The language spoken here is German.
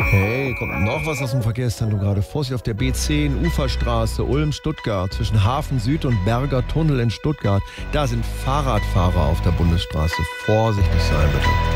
Hey, kommt noch was aus dem Verkehrszentrum gerade. Vorsicht auf der B10, Uferstraße, Ulm-Stuttgart, zwischen Hafen Süd und Berger Tunnel in Stuttgart. Da sind Fahrradfahrer auf der Bundesstraße. Vorsichtig sein, bitte.